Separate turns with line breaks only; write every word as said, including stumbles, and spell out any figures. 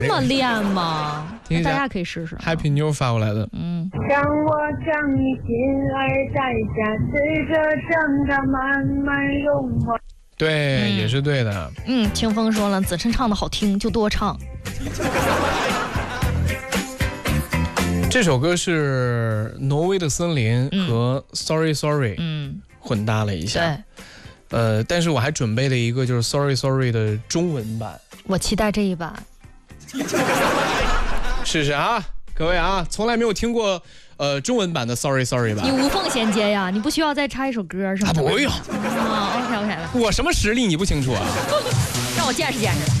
这么练吗？那大家可以试试、啊。
Happy New 发过来的，
嗯。
让我将你心儿摘下，随着生它慢慢融化。
对、
嗯，
也是对的。
嗯，清风说了，子琛唱的好听，就多唱。
这首歌是挪威的森林和 Sorry Sorry
嗯
混搭了一下。
对。
呃，但是我还准备了一个就是 Sorry Sorry 的中文版，
我期待这一版。
试试啊，各位啊，从来没有听过呃中文版的 Sorry Sorry 吧？
你无缝衔接呀，你不需要再插一首歌是吗？
啊，不用。
啊 ，OK OK 了。
我什么实力你不清楚啊？
让我见识见识。